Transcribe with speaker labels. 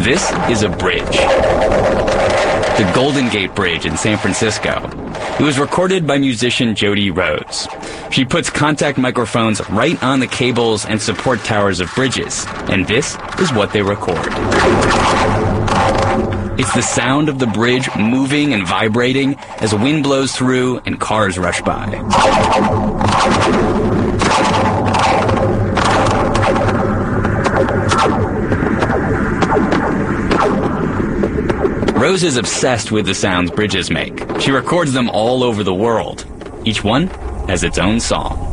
Speaker 1: This is a bridge. The Golden Gate Bridge in San Francisco. It was recorded by musician Jody Rose. She puts contact microphones right on the cables and support towers of bridges, and this is what they record. It's the sound of the bridge moving and vibrating as wind blows through and cars rush by. Rose is obsessed with the sounds bridges make. She records them all over the world. Each one has its own song.